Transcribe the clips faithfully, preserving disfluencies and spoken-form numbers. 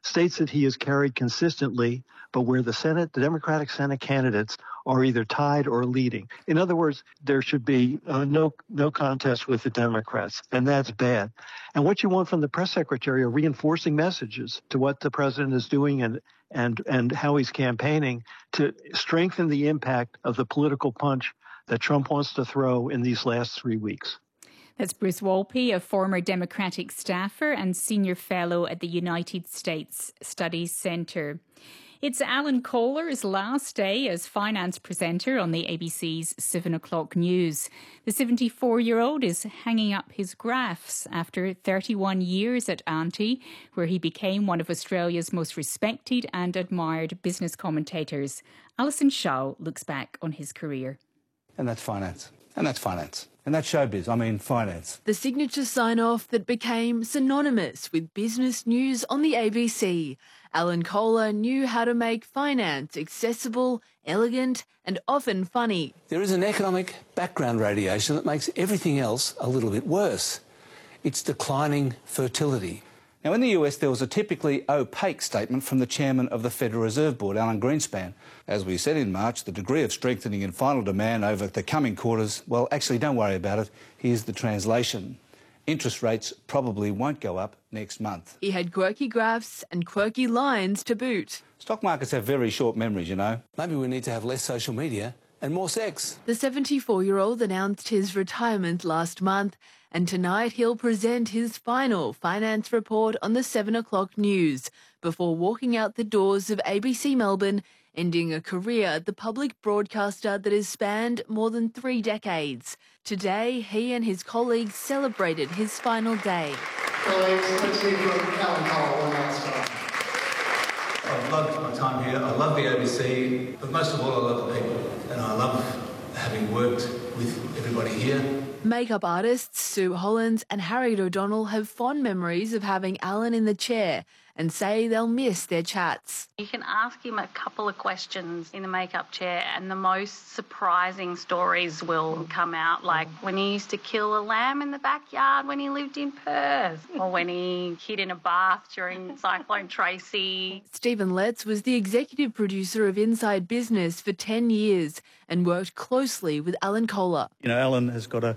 states that he has carried consistently, but where the Senate, the Democratic Senate candidates are either tied or leading. In other words, there should be uh, no no contest with the Democrats, and that's bad. And what you want from the press secretary are reinforcing messages to what the president is doing and and and how he's campaigning to strengthen the impact of the political punch that Trump wants to throw in these last three weeks. That's Bruce Wolpe, a former Democratic staffer and senior fellow at the United States Studies Centre. It's Alan Kohler's last day as finance presenter on the A B C's seven o'clock news. The seventy-four-year-old is hanging up his graphs after thirty-one years at Auntie, where he became one of Australia's most respected and admired business commentators. Alison Shaw looks back on his career. And that's finance. And that's finance. And that's showbiz, I mean finance. The signature sign-off that became synonymous with business news on the A B C. Alan Kohler knew how to make finance accessible, elegant and often funny. There is an economic background radiation that makes everything else a little bit worse. It's declining fertility. Now, in the U S, there was a typically opaque statement from the chairman of the Federal Reserve Board, Alan Greenspan. As we said in March, the degree of strengthening in final demand over the coming quarters, well, actually, don't worry about it. Here's the translation. Interest rates probably won't go up next month. He had quirky graphs and quirky lines to boot. Stock markets have very short memories, you know. Maybe we need to have less social media and more sex. The seventy-four-year-old announced his retirement last month, and tonight he'll present his final finance report on the seven o'clock news before walking out the doors of A B C Melbourne, ending a career at the public broadcaster that has spanned more than three decades. Today, he and his colleagues celebrated his final day. Colleagues, let's hear from Alan Kohler one last time. I've loved my time here. I love the A B C, but most of all, I love the people. And I love having worked with everybody here. Makeup artists Sue Hollins and Harriet O'Donnell have fond memories of having Alan in the chair and say they'll miss their chats. You can ask him a couple of questions in the makeup chair and the most surprising stories will come out, like when he used to kill a lamb in the backyard when he lived in Perth, or when he hid in a bath during Cyclone Tracy. Stephen Letts was the executive producer of Inside Business for ten years and worked closely with Alan Kohler. You know, Alan has got a,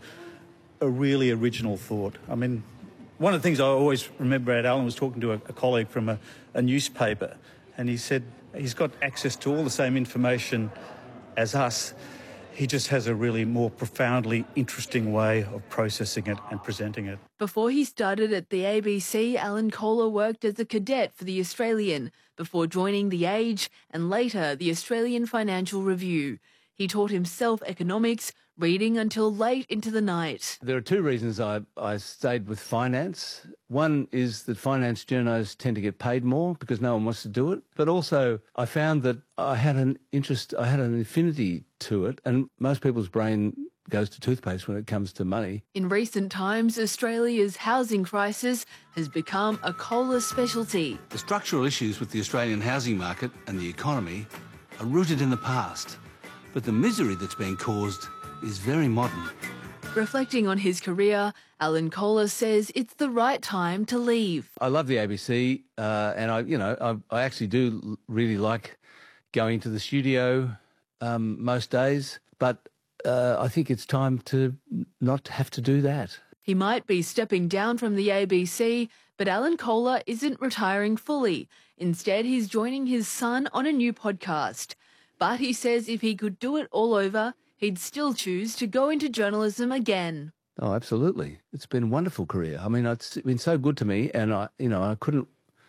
a really original thought. I mean, one of the things I always remember about Alan was talking to a, a colleague from a, a newspaper, and he said he's got access to all the same information as us. He just has a really more profoundly interesting way of processing it and presenting it. Before he started at the A B C, Alan Kohler worked as a cadet for The Australian before joining The Age and later the Australian Financial Review. He taught himself economics, reading until late into the night. There are two reasons I, I stayed with finance. One is that finance journos tend to get paid more because no one wants to do it. But also I found that I had an interest, I had an affinity to it, and most people's brain goes to toothpaste when it comes to money. In recent times, Australia's housing crisis has become a Kohler specialty. The structural issues with the Australian housing market and the economy are rooted in the past, but the misery that's been caused is very modern. Reflecting on his career, Alan Kohler says it's the right time to leave. I love the A B C, uh, and I, you know, I, I actually do really like going to the studio um, most days, but uh, I think it's time to not have to do that. He might be stepping down from the A B C, but Alan Kohler isn't retiring fully. Instead, he's joining his son on a new podcast. But he says if he could do it all over, he'd still choose to go into journalism again. Oh, absolutely. It's been a wonderful career. I mean, it's been so good to me, and I, you know, I couldn't,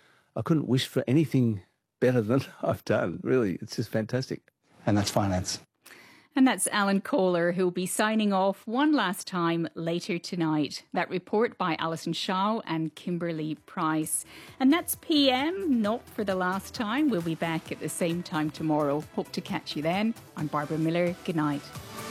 I couldn't wish for anything better than I've done. Really, it's just fantastic. And that's finance. And that's Alan Kohler, who'll be signing off one last time later tonight. That report by Alison Shaw and Kimberly Price. And that's P M, not for the last time. We'll be back at the same time tomorrow. Hope to catch you then. I'm Barbara Miller. Good night.